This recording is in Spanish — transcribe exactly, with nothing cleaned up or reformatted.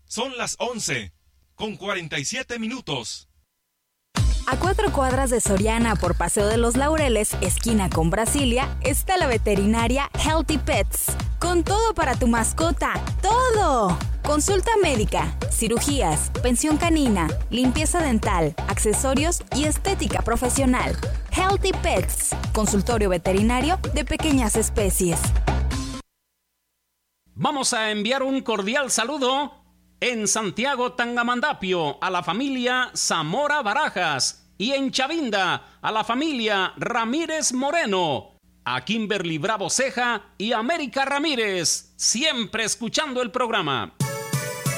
Son las once, con cuarenta y siete minutos. A cuatro cuadras de Soriana por Paseo de los Laureles, esquina con Brasilia, está la veterinaria Healthy Pets. Con todo para tu mascota, ¡todo! Consulta médica, cirugías, pensión canina, limpieza dental, accesorios y estética profesional. Healthy Pets, consultorio veterinario de pequeñas especies. Vamos a enviar un cordial saludo en Santiago Tangamandapio a la familia Zamora Barajas y en Chavinda a la familia Ramírez Moreno, a Kimberly Bravo Ceja y América Ramírez, siempre escuchando el programa.